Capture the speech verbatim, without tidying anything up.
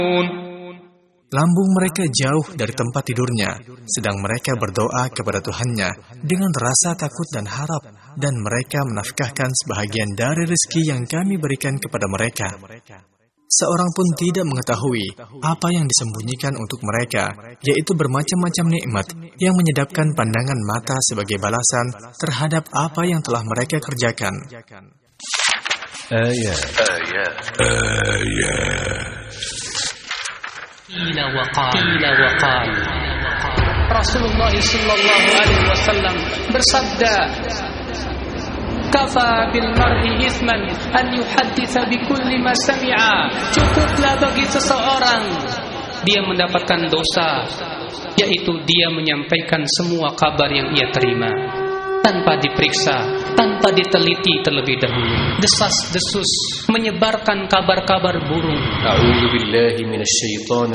Lambung mereka jauh dari tempat tidurnya, sedang mereka berdoa kepada Tuhannya dengan rasa takut dan harap, dan mereka menafkahkan sebahagian dari rezeki yang kami berikan kepada mereka. Seorang pun tidak mengetahui apa yang disembunyikan untuk mereka, yaitu bermacam-macam nikmat yang menyedapkan pandangan mata sebagai balasan terhadap apa yang telah mereka kerjakan. Ayat. Ayat. Ayat. Qila wa qala. Qila wa qala. Rasulullah sallallahu alaihi wasallam bersabda, "Kafa bil mar'i ithman an yuhadditsa bi kulli ma sami'a." Cukuplah bagi seseorang dia mendapatkan dosa, yaitu dia menyampaikan semua kabar yang ia terima tanpa diperiksa, tanpa diteliti terlebih dahulu. Desas-desus menyebarkan kabar-kabar burung. A'udzu billahi minasyaitonir